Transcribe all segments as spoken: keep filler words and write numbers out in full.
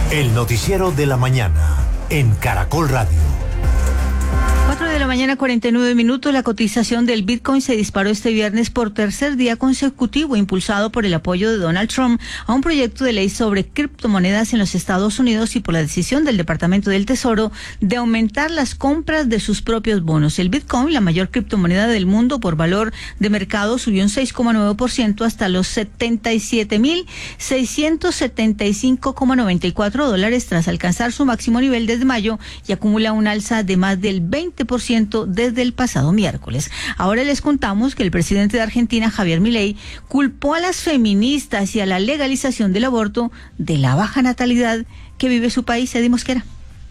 El noticiero de la mañana en Caracol Radio. cuatro de la mañana, cuarenta y nueve minutos. La cotización del Bitcoin se disparó este viernes por tercer día consecutivo, impulsado por el apoyo de Donald Trump a un proyecto de ley sobre criptomonedas en los Estados Unidos y por la decisión del Departamento del Tesoro de aumentar las compras de sus propios bonos. El Bitcoin, la mayor criptomoneda del mundo por valor de mercado, subió un seis coma nueve por ciento hasta los setenta y siete mil seiscientos setenta y cinco coma noventa y cuatro dólares tras alcanzar su máximo nivel desde mayo y acumula un alza de más del veinte por ciento desde el pasado miércoles. Ahora les contamos que el presidente de Argentina, Javier Milei, culpó a las feministas y a la legalización del aborto de la baja natalidad que vive su país. Eddie Mosquera.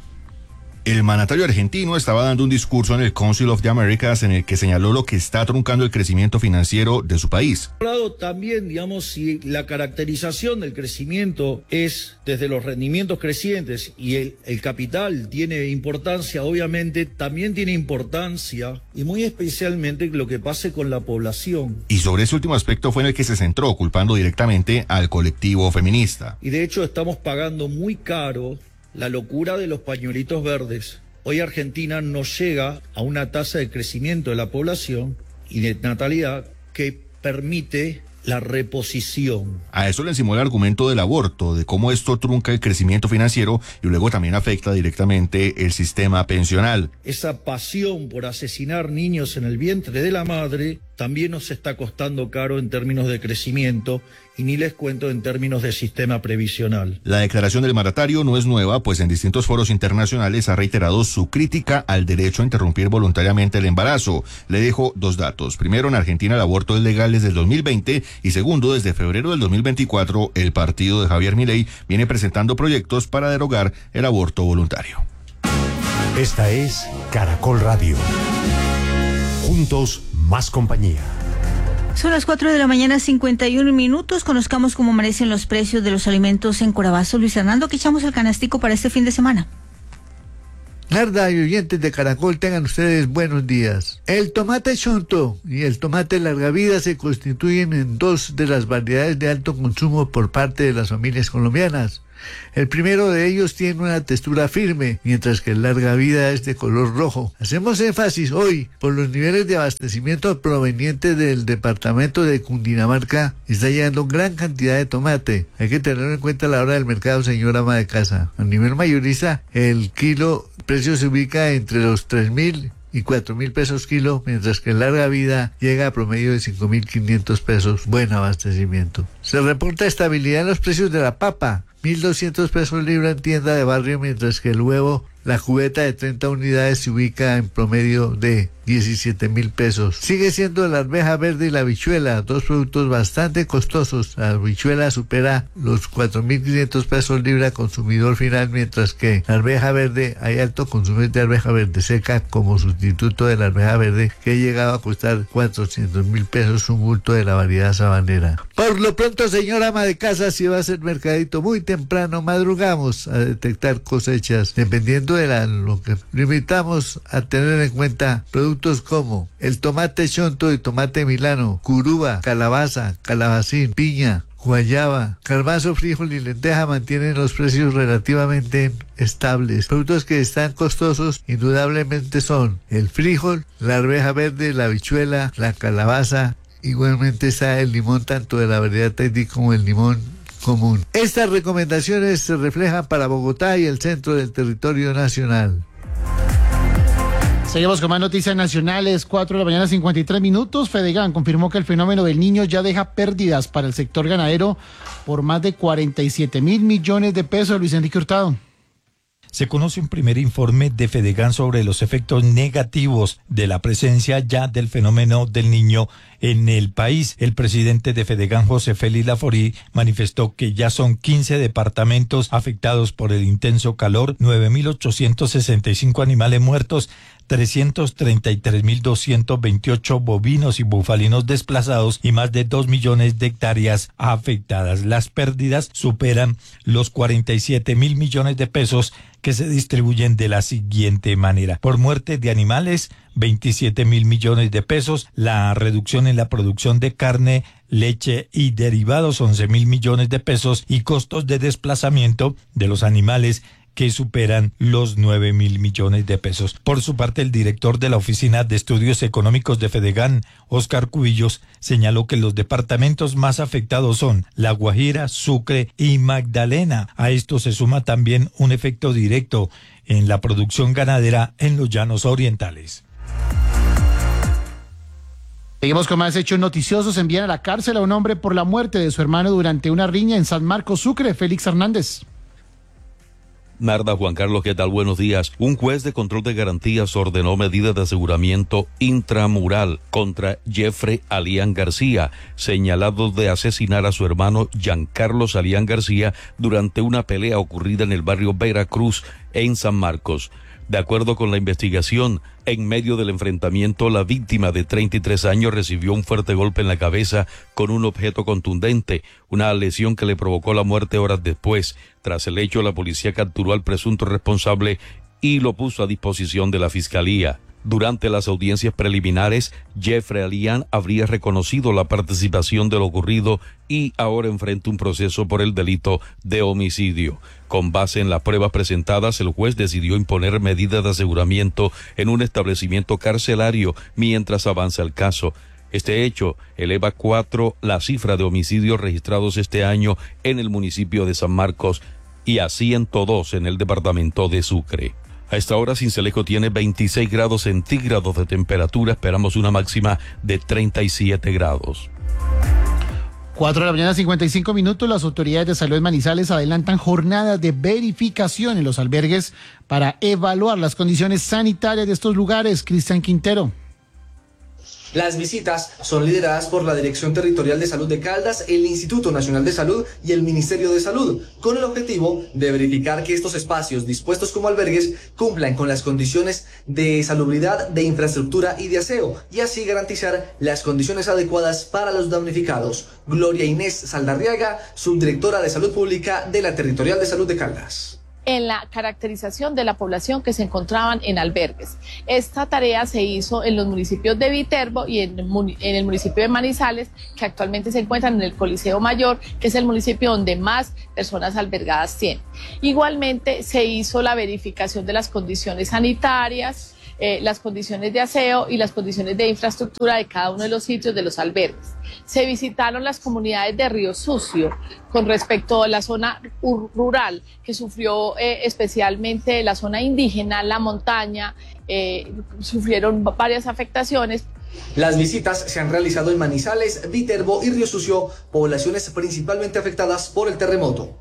El mandatario argentino estaba dando un discurso en el Council of the Americas en el que señaló lo que está truncando el crecimiento financiero de su país. Por otro lado, también, digamos, si la caracterización del crecimiento es desde los rendimientos crecientes y el, el capital tiene importancia, obviamente también tiene importancia y muy especialmente lo que pase con la población. Y sobre ese último aspecto fue en el que se centró, culpando directamente al colectivo feminista. Y de hecho estamos pagando muy caro la locura de los pañuelitos verdes. Hoy Argentina no llega a una tasa de crecimiento de la población y de natalidad que permite la reposición. A eso le encimó el argumento del aborto, de cómo esto trunca el crecimiento financiero y luego también afecta directamente el sistema pensional. Esa pasión por asesinar niños en el vientre de la madre también nos está costando caro en términos de crecimiento y ni les cuento en términos de sistema previsional. La declaración del mandatario no es nueva, pues en distintos foros internacionales ha reiterado su crítica al derecho a interrumpir voluntariamente el embarazo. Le dejo dos datos. Primero, en Argentina el aborto es legal desde el dos mil veinte y segundo, desde febrero del dos mil veinticuatro, el partido de Javier Milei viene presentando proyectos para derogar el aborto voluntario. Esta es Caracol Radio. Juntos, más compañía. Son las cuatro de la mañana, cincuenta y uno minutos. Conozcamos cómo amanecen los precios de los alimentos en Corabazo. Luis Fernando, ¿qué echamos al canastico para este fin de semana? Narda y oyentes de Caracol, tengan ustedes buenos días. El tomate chonto y el tomate larga vida se constituyen en dos de las variedades de alto consumo por parte de las familias colombianas. El primero de ellos tiene una textura firme, mientras que el larga vida es de color rojo. Hacemos énfasis hoy por los niveles de abastecimiento provenientes del departamento de Cundinamarca. Está llegando gran cantidad de tomate. Hay que tenerlo en cuenta a la hora del mercado, señora ama de casa. A nivel mayorista, el kilo precio se ubica entre los tres mil y cuatro mil pesos kilo, mientras que en larga vida llega a promedio de cinco mil quinientos pesos. Buen abastecimiento. Se reporta estabilidad en los precios de la papa, mil doscientos pesos libra en tienda de barrio, mientras que el huevo, la cubeta de treinta unidades, se ubica en promedio de diecisiete mil pesos. Sigue siendo la arveja verde y la habichuela, dos productos bastante costosos. La habichuela supera los cuatro mil quinientos pesos libra consumidor final, mientras que la arveja verde, hay alto consumo de arveja verde seca como sustituto de la arveja verde, que ha llegado a costar cuatrocientos mil pesos un bulto de la variedad sabanera. Por lo pronto, señora ama de casa, si va a ser mercadito muy temprano, madrugamos a detectar cosechas, dependiendo de la, lo que limitamos a tener en cuenta productos como el tomate chonto y tomate milano, curuba, calabaza, calabacín, piña, guayaba, garbanzo, frijol y lenteja mantienen los precios relativamente estables. Productos que están costosos indudablemente son el frijol, la arveja verde, la habichuela, la calabaza. Igualmente está el limón, tanto de la variedad técnica como el limón común. Estas recomendaciones se reflejan para Bogotá y el centro del territorio nacional. Seguimos con más noticias nacionales. Cuatro de la mañana, cincuenta y tres minutos. Fedegan confirmó que el fenómeno del Niño ya deja pérdidas para el sector ganadero por más de cuarenta y siete mil millones de pesos. Luis Enrique Hurtado. Se conoce un primer informe de Fedegan sobre los efectos negativos de la presencia ya del fenómeno del Niño en el país. El presidente de Fedegan, José Félix Laforí, manifestó que ya son quince departamentos afectados por el intenso calor, nueve mil ochocientos sesenta y cinco animales muertos, trescientos treinta y tres mil doscientos veintiocho bovinos y bufalinos desplazados y más de dos millones de hectáreas afectadas. Las pérdidas superan los cuarenta y siete mil millones de pesos que se distribuyen de la siguiente manera. Por muerte de animales, veintisiete mil millones de pesos, la reducción en la producción de carne, leche y derivados once mil millones de pesos y costos de desplazamiento de los animales que superan los nueve mil millones de pesos. Por su parte, el director de la Oficina de Estudios Económicos de Fedegan, Óscar Cubillos, señaló que los departamentos más afectados son La Guajira, Sucre y Magdalena. A esto se suma también un efecto directo en la producción ganadera en los llanos orientales. Seguimos con más hechos noticiosos. Envían a la cárcel a un hombre por la muerte de su hermano durante una riña en San Marcos, Sucre. Félix Hernández. Narda, Juan Carlos, ¿qué tal? Buenos días. Un juez de control de garantías ordenó medidas de aseguramiento intramural contra Jeffrey Alián García, señalado de asesinar a su hermano Giancarlos Alián García durante una pelea ocurrida en el barrio Veracruz, en San Marcos. De acuerdo con la investigación, en medio del enfrentamiento, la víctima de treinta y tres años recibió un fuerte golpe en la cabeza con un objeto contundente, una lesión que le provocó la muerte horas después. Tras el hecho, la policía capturó al presunto responsable y lo puso a disposición de la fiscalía. Durante las audiencias preliminares, Jeffrey Alián habría reconocido la participación de lo ocurrido y ahora enfrenta un proceso por el delito de homicidio. Con base en las pruebas presentadas, el juez decidió imponer medidas de aseguramiento en un establecimiento carcelario mientras avanza el caso. Este hecho eleva cuatro la cifra de homicidios registrados este año en el municipio de San Marcos y a ciento dos en el departamento de Sucre. A esta hora, Sincelejo tiene veintiséis grados centígrados de temperatura. Esperamos una máxima de treinta y siete grados. Cuatro de la mañana, cincuenta y cinco minutos. Las autoridades de salud en Manizales adelantan jornadas de verificación en los albergues para evaluar las condiciones sanitarias de estos lugares. Cristian Quintero. Las visitas son lideradas por la Dirección Territorial de Salud de Caldas, el Instituto Nacional de Salud y el Ministerio de Salud, con el objetivo de verificar que estos espacios dispuestos como albergues cumplan con las condiciones de salubridad, de infraestructura y de aseo, y así garantizar las condiciones adecuadas para los damnificados. Gloria Inés Saldarriaga, subdirectora de Salud Pública de la Territorial de Salud de Caldas. En la caracterización de la población que se encontraban en albergues. Esta tarea se hizo en los municipios de Viterbo y en, en el municipio de Manizales, que actualmente se encuentran en el Coliseo Mayor, que es el municipio donde más personas albergadas tienen. Igualmente se hizo la verificación de las condiciones sanitarias, Eh, las condiciones de aseo y las condiciones de infraestructura de cada uno de los sitios de los albergues. Se visitaron las comunidades de Río Sucio con respecto a la zona rural que sufrió eh, especialmente la zona indígena, la montaña, eh, sufrieron varias afectaciones. Las visitas se han realizado en Manizales, Viterbo y Río Sucio, poblaciones principalmente afectadas por el terremoto.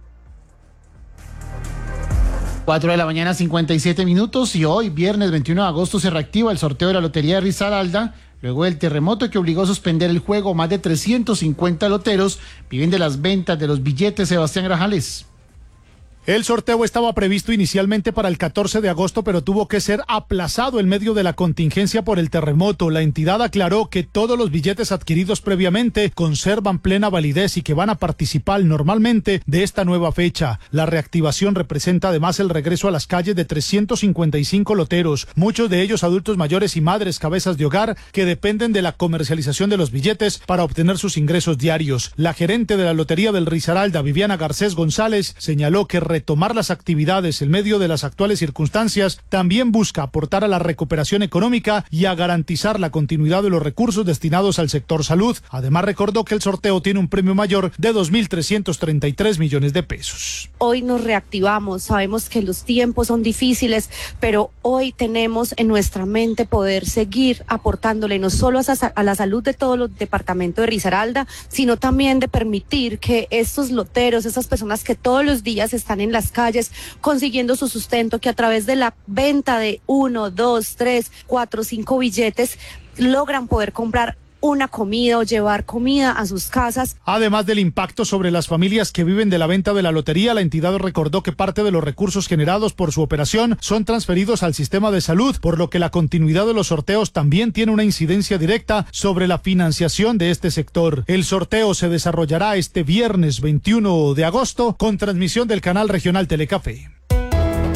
Cuatro de la mañana, cincuenta y siete minutos, y hoy, viernes veintiuno de agosto, se reactiva el sorteo de la Lotería de Risaralda. Luego del terremoto que obligó a suspender el juego, más de trescientos cincuenta loteros viven de las ventas de los billetes. Sebastián Grajales. El sorteo estaba previsto inicialmente para el catorce de agosto, pero tuvo que ser aplazado en medio de la contingencia por el terremoto. La entidad aclaró que todos los billetes adquiridos previamente conservan plena validez y que van a participar normalmente de esta nueva fecha. La reactivación representa además el regreso a las calles de trescientos cincuenta y cinco loteros, muchos de ellos adultos mayores y madres cabezas de hogar que dependen de la comercialización de los billetes para obtener sus ingresos diarios. La gerente de la Lotería del Risaralda, Viviana Garcés González, señaló que retomar las actividades en medio de las actuales circunstancias también busca aportar a la recuperación económica y a garantizar la continuidad de los recursos destinados al sector salud. Además, recordó que el sorteo tiene un premio mayor de dos mil trescientos treinta y tres millones de pesos. Hoy nos reactivamos, sabemos que los tiempos son difíciles, pero hoy tenemos en nuestra mente poder seguir aportándole no solo a, a la salud de todo el departamento de Risaralda, sino también de permitir que estos loteros, esas personas que todos los días están en las calles consiguiendo su sustento, que a través de la venta de uno, dos, tres, cuatro, cinco billetes logran poder comprar una comida o llevar comida a sus casas. Además del impacto sobre las familias que viven de la venta de la lotería, la entidad recordó que parte de los recursos generados por su operación son transferidos al sistema de salud, por lo que la continuidad de los sorteos también tiene una incidencia directa sobre la financiación de este sector. El sorteo se desarrollará este viernes veintiuno de agosto con transmisión del canal regional Telecafé.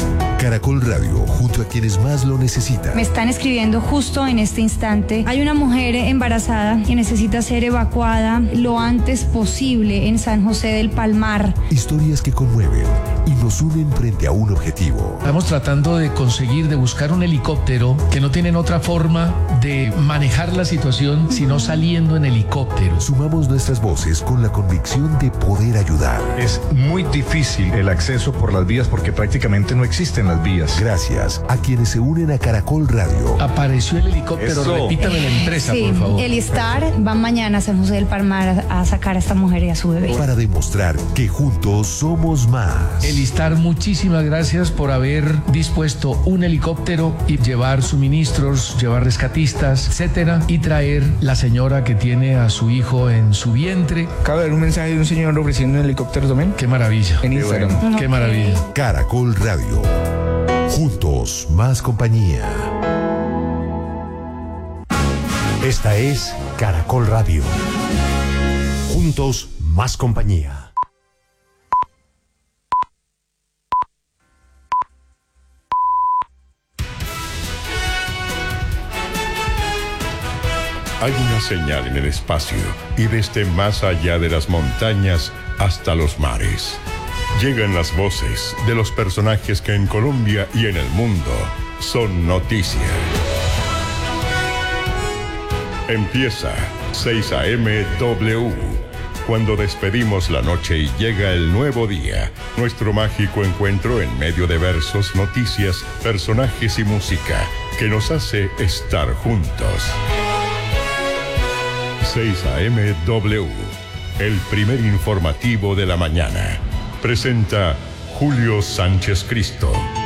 Caracol Radio, junto a quienes más lo necesitan. Me están escribiendo justo en este instante. Hay una mujer embarazada que necesita ser evacuada lo antes posible en San José del Palmar. Historias que conmueven y nos unen frente a un objetivo. Estamos tratando de conseguir, de buscar un helicóptero que no tienen otra forma de manejar la situación sino saliendo en helicóptero. Sumamos nuestras voces con la convicción de poder ayudar. Es muy difícil el acceso por las vías porque prácticamente no existen las vías. Gracias a quienes se unen a Caracol Radio. Apareció el helicóptero, Eso. repítame la empresa, sí, por favor. El Star va mañana a San José del Palmar a, a sacar a esta mujer y a su bebé. Para demostrar que juntos somos más. El Star, muchísimas gracias por haber dispuesto un helicóptero y llevar suministros, llevar rescatistas, etcétera, y traer la señora que tiene a su hijo en su vientre. Acabo de ver un mensaje de un señor ofreciendo un helicóptero también. Qué maravilla. En Instagram. Qué, bueno. Qué maravilla. Caracol Radio. Juntos, más compañía. Esta es Caracol Radio. Juntos, más compañía. Hay una señal en el espacio y desde más allá de las montañas hasta los mares. Llegan las voces de los personajes que en Colombia y en el mundo son noticia. Empieza seis A M W. Cuando despedimos la noche y llega el nuevo día, nuestro mágico encuentro en medio de versos, noticias, personajes y música que nos hace estar juntos. seis A M W, el primer informativo de la mañana. Presenta Julio Sánchez Cristo.